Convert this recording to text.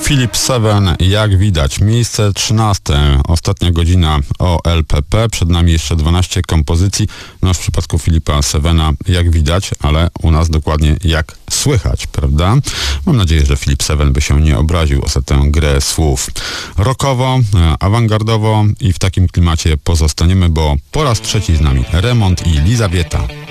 Philip Seven, jak widać, miejsce 13, ostatnia godzina o LPP, przed nami jeszcze 12 kompozycji, no w przypadku Philipa Sevena jak widać, ale u nas dokładnie jak słychać, prawda? Mam nadzieję, że Philip Seven by się nie obraził o tę grę słów. Rockowo, awangardowo i w takim klimacie pozostaniemy, bo po raz trzeci z nami Remont i Lizawieta.